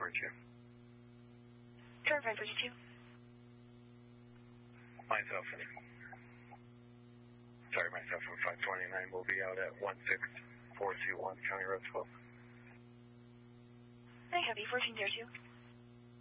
542. Current 542. Myself from 529 will be out at 16421 County Road 12. I have you 1402.